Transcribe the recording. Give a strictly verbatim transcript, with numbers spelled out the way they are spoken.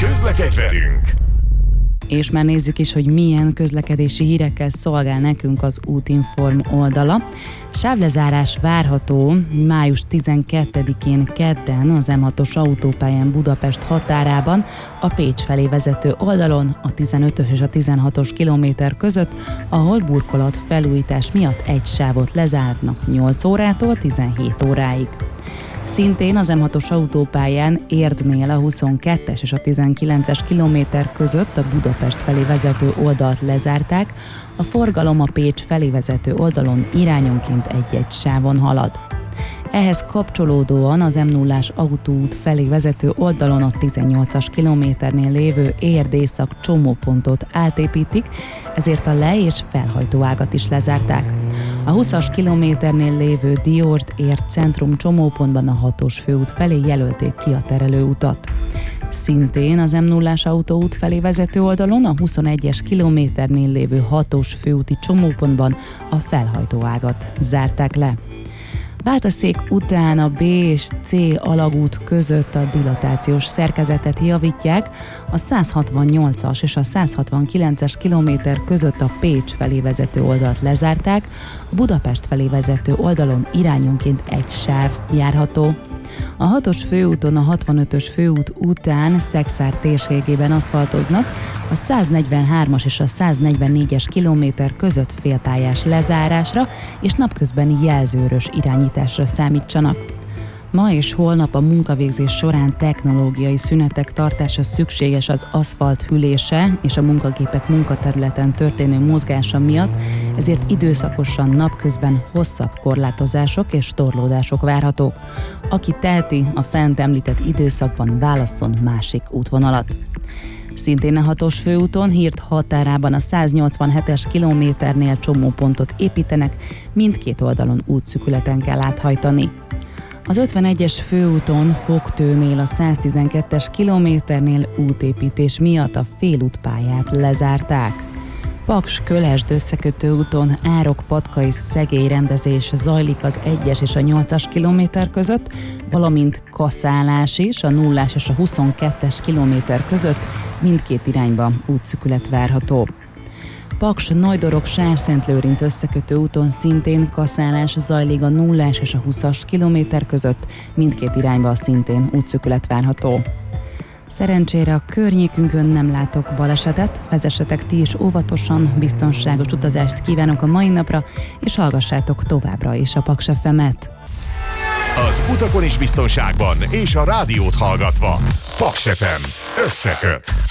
Közlekedj velünk! És már nézzük is, hogy milyen közlekedési hírekkel szolgál nekünk az Útinform oldala. Sávlezárás várható május tizenkettedikén kedden az M hatos autópályán Budapest határában, a Pécs felé vezető oldalon a tizenötös és a tizenhatos kilométer között, ahol burkolat felújítás miatt egy sávot lezárnak nyolc órától tizenhét óráig. Szintén az M hatos autópályán Érdnél a huszonkettes és a tizenkilences kilométer között a Budapest felé vezető oldalt lezárták, a forgalom a Pécs felé vezető oldalon irányonként egy-egy sávon halad. Ehhez kapcsolódóan az M nullás autóút felé vezető oldalon a tizennyolcas kilométernél lévő Érd-Észak csomópontot átépítik, ezért a le- és felhajtóágat is lezárták. A huszas kilométernél lévő Diósd-Érd centrum csomópontban a hatos főút felé jelölték ki a terelőutat. Szintén az M nullás autóút felé vezető oldalon a huszonegyes kilométernél lévő hatos főúti csomópontban a felhajtóágat zárták le. Váltaszék után a B és C alagút között a dilatációs szerkezetet javítják, a száz hatvannyolcas és a száz hatvankilences kilométer között a Pécs felé vezető oldalt lezárták, a Budapest felé vezető oldalon irányonként egy sáv járható. A hatos főúton a hatvanötös főút után Szekszárd térségében aszfaltoznak, a száznegyvenhármas és a száznegyvennégyes kilométer között félpályás lezárásra és napközbeni jelzőrös irányításra számítsanak. Ma és holnap a munkavégzés során technológiai szünetek tartása szükséges az aszfalt hűlése és a munkagépek munkaterületen történő mozgása miatt, ezért időszakosan napközben hosszabb korlátozások és torlódások várhatók. Aki teheti, a fent említett időszakban válasszon másik útvonalat. Szintén a hatos főúton Hird határában a száznyolcvanhetes kilométernél csomópontot építenek, mindkét oldalon útszűkületen kell áthajtani. Az ötvenegyes főúton Fogtőnél a száztizenkettes kilométernél útépítés miatt a félútpályát lezárták. Paks-Kölesd összekötő úton Árok-Patka és Szegély rendezés zajlik az egyes és a nyolcas kilométer között, valamint kaszálás is a nullás és a huszonkettes kilométer között, mindkét irányba útszűkület várható. Paks-Najdorok-Sárszentlőrinc összekötő úton szintén kaszálás zajlik a nullás és a huszas kilométer között, mindkét irányba szintén útszűkület várható. Szerencsére a környékünkön nem látok balesetet, vezessetek ti is óvatosan, biztonságos utazást kívánok a mai napra, és hallgassátok továbbra is a Paks ef emet. Az utakon is biztonságban, és a rádiót hallgatva. Paks ef em összeköt.